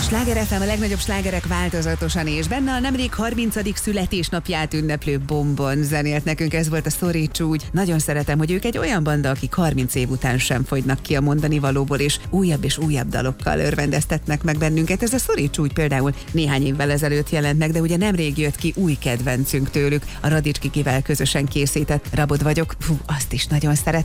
Sláger FM, a legnagyobb slágerek változatosan, és benne a nemrég 30. születésnapját ünneplő Bombon zenélt nekünk, ez volt a Sorry Csúgy. Nagyon szeretem, hogy ők egy olyan banda, akik 30 év után sem fogynak ki a mondani valóból, és újabb dalokkal örvendeztetnek meg bennünket. Ez a Sorry Csúgy például néhány évvel ezelőtt jelent meg, de ugye nemrég jött ki új kedvencünk tőlük, a Radicskikivel közösen készített Rabod vagyok. Azt is nagyon szeretem.